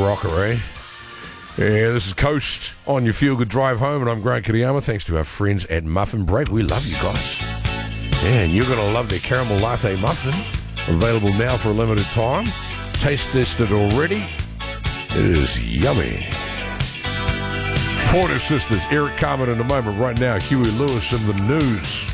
rocker, eh? Yeah, this is Coast on your Feel Good Drive Home, and I'm Grant Kiriyama. Thanks to our friends at Muffin Break. We love you guys. Yeah, and you're going to love their caramel latte muffin. Available now for a limited time. Taste tested already. It is yummy. Porter Sisters, Eric Carmen in a moment. Right now, Huey Lewis in the news.